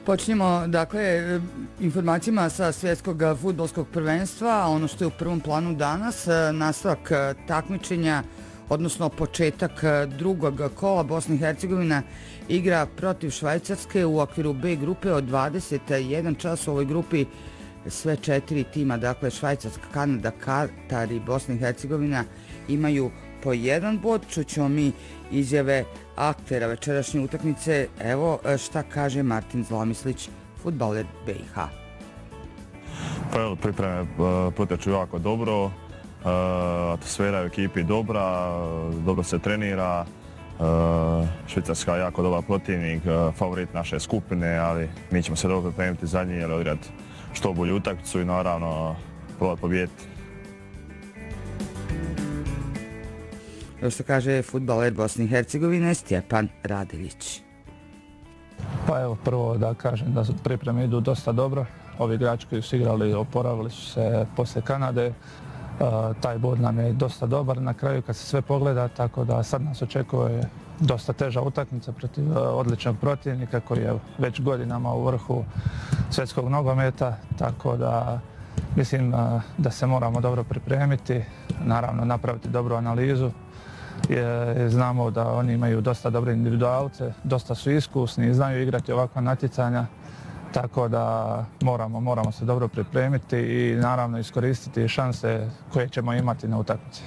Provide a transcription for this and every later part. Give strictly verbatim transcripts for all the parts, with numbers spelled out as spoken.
Počinjemo, dakle, informacijama sa svjetskog fudbalskog prvenstva, a ono što je u prvom planu danas, nastavak takmičenja, odnosno početak drugog kola. Bosna i Hercegovina igra protiv Švajcarske u okviru B grupe od dvadeset jedan čas. U ovoj grupi sve četiri tima, dakle Švajcarska, Kanada, Katar i Bosna i Hercegovina imaju po jedan bod. Čućemo mi izjave aktera večerašnje utakmice. Evo šta kaže Martin Zlomislić, fudbaler B i H. Pa evo, pripreme poteču jako dobro, atmosfera u ekipi dobra, dobro se trenira, Švicarska je jako dobar protivnik, favorit naše skupine, ali mi ćemo se dobro pripremiti za njih, jer odigrati što bolju utakmicu i naravno probati pobijediti. Evo što kaže fudbaler Bosne i Hercegovine Stjepan Radelić. Pa evo, prvo da kažem da pripreme idu dosta dobro. Ovi igrači koji su igrali, oporavili su se poslije Kanade. Uh, taj bod nam je dosta dobar na kraju kad se sve pogleda, tako da sad nas očekuje dosta teža utakmica protiv uh, odličnog protivnika koji je već godinama u vrhu svjetskog nogometa, tako da mislim uh, da se moramo dobro pripremiti, naravno napraviti dobru analizu. Je, znamo da oni imaju dosta dobre individualce, dosta su iskusni i znaju igrati ovakva natjecanja, tako da moramo, moramo se dobro pripremiti i naravno iskoristiti šanse koje ćemo imati na utakmici.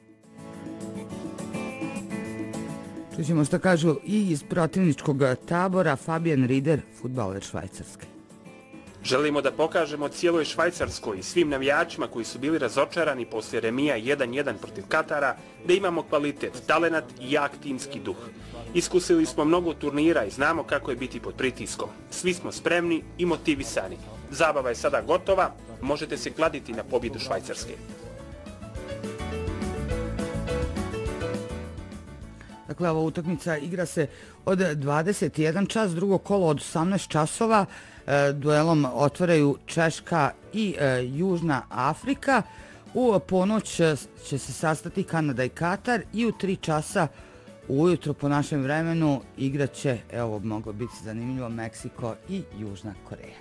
Čućemo što kažu i iz protivničkog tabora Fabian Rieder, fudbaler Švajcarske. Želimo da pokažemo cijeloj Švajcarskoj i svim navijačima koji su bili razočarani poslije remija jedan jedan protiv Katara da imamo kvalitet, talenat i jak timski duh. Iskusili smo mnogo turnira i znamo kako je biti pod pritiskom. Svi smo spremni i motivisani. Zabava je sada gotova, možete se kladiti na pobjedu Švajcarske. Dakle, ova utakmica igra se od dvadeset jedan čas, drugo kolo od osamnaest časova. E, duelom otvaraju Češka i e, Južna Afrika. U ponoć će se sastati Kanada i Katar i u tri časa ujutro po našem vremenu igraće, evo moglo biti zanimljivo, Meksiko i Južna Koreja.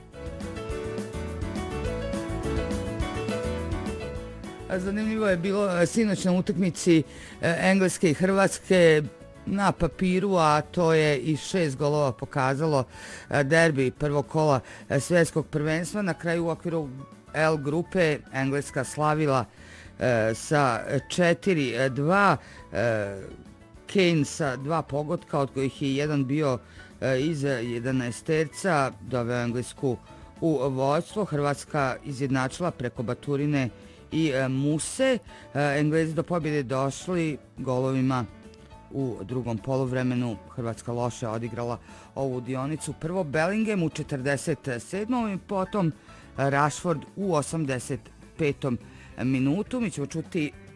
Zanimljivo je bilo sinoć na utakmici Engleske i Hrvatske na papiru, a to je i šest golova pokazalo derbi prvog kola svjetskog prvenstva. Na kraju u okviru L grupe Engleska slavila e, sa četiri dva, e, Kane sa dva pogotka, od kojih je jedan bio e, iz jedanaesterca, doveo Englesku u vodstvo. Hrvatska izjednačila preko Baturine i e, Muse. E, Englezi do pobjede došli golovima u drugom poluvremenu. Hrvatska loše odigrala ovu dionicu. Prvo Bellingham u četrdeset sedmom i potom Rashford u osamdeset petom minutu. Mi ćemo čuti